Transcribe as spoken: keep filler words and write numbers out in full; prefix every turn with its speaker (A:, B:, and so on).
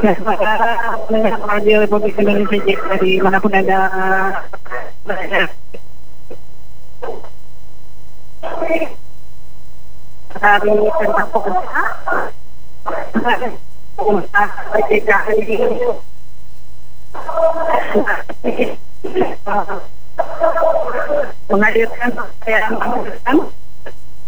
A: Ya, para radio Republik Indonesia dari manapun ada berada. Dari tentang pengusaha, pengusaha P K ini menghadirkan yang